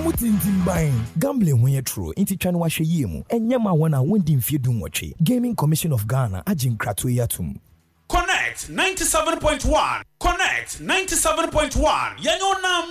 Mutintimbain. Gambling when you're true. Inti chanwa sheyemu. Enyama wana wendi mfiedu mwachi. Gaming Commission of Ghana. Ajin kratuyatum. Connect 97.1. Connect 97.1. Yanyo nam